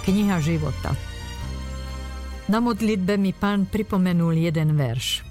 Kniha života. Na modlitbe mi Pán pripomenul jeden verš.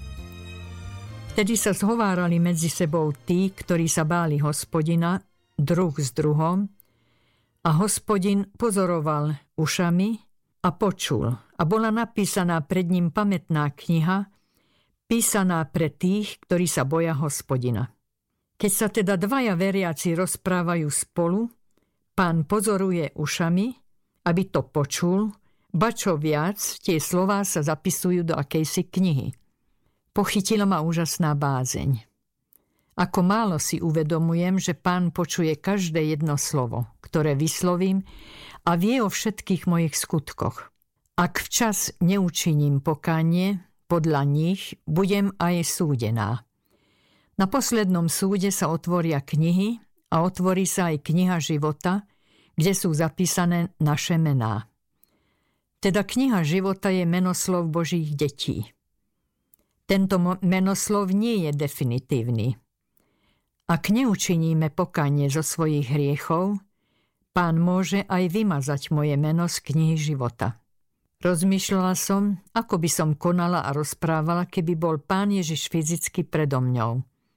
Vtedy sa zhovárali medzi sebou tí, ktorí sa báli Hospodina, druh s druhom, a Hospodin pozoroval ušami a počul. A bola napísaná pred ním pamätná kniha, písaná pre tých, ktorí sa boja Hospodina. Keď sa teda dvaja veriaci rozprávajú spolu, Pán pozoruje ušami, aby to počul, ba čo viac, tie slová sa zapisujú do akejsi knihy. Pochytila ma úžasná bázeň. Ako málo si uvedomujem, že Pán počuje každé jedno slovo, ktoré vyslovím, a vie o všetkých mojich skutkoch. Ak včas neučiním pokánie, podľa nich budem aj súdená. Na poslednom súde sa otvoria knihy a otvorí sa aj kniha života, kde sú zapísané naše mená. Teda kniha života je menoslov Božích detí. Tento menoslov nie je definitívny. Ak neučiníme pokánie zo svojich hriechov, Pán môže aj vymazať moje meno z knihy života. Rozmýšľala som, ako by som konala a rozprávala, keby bol Pán Ježiš fyzicky predo mňou.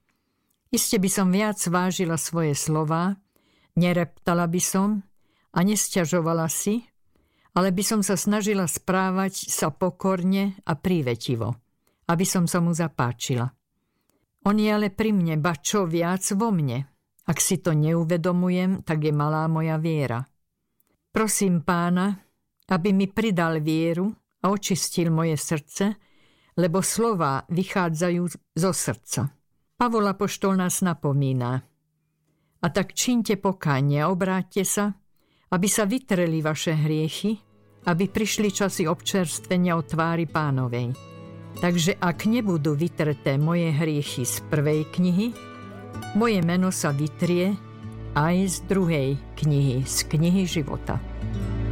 Iste by som viac vážila svoje slová, nereptala by som a nesťažovala si, ale by som sa snažila správať sa pokorne a prívetivo, aby som sa mu zapáčila. On je ale pri mne, ba čo viac vo mne. Ak si to neuvedomujem, tak je malá moja viera. Prosím Pána, aby mi pridal vieru a očistil moje srdce, lebo slová vychádzajú zo srdca. Pavol apoštol nás napomína. A tak čiňte pokánie, obráťte sa, aby sa vytreli vaše hriechy, aby prišli časy občerstvenia od tvári Pánovej. Takže ak nebudú vytreté moje hriechy z prvej knihy, moje meno sa vytrie aj z druhej knihy, z knihy života.